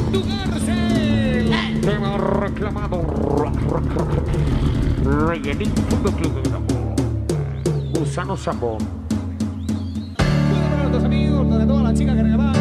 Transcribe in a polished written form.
tu cárcel. Tema reclamado. Rellenito de club. Gusano Sabón. Para los amigos, para todas las chicas que regalaban.